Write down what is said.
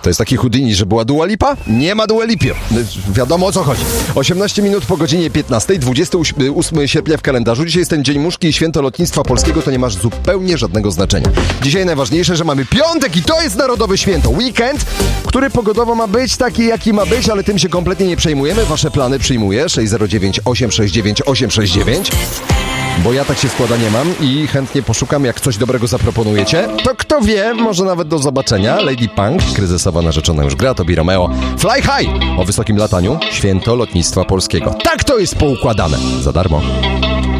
To jest taki Houdini, że była Dua Lipa? Nie ma Dua Lipy. Wiadomo, o co chodzi. 18 minut po godzinie 15, 28 sierpnia w kalendarzu. Dzisiaj jest ten Dzień Muszki i Święto Lotnictwa Polskiego. To nie ma zupełnie żadnego znaczenia. Dzisiaj najważniejsze, że mamy piątek i to jest narodowe święto. Weekend, który pogodowo ma być taki, jaki ma być, ale tym się kompletnie nie przejmujemy. Wasze plany przyjmuję. 609 869 869. Bo ja tak się składa nie mam i chętnie poszukam, jak coś dobrego zaproponujecie. To kto wie, może nawet do zobaczenia. Lady Punk, kryzysowa narzeczona już gra, Tobi Romeo. Fly High o wysokim lataniu, Święto Lotnictwa Polskiego. Tak to jest poukładane. Za darmo.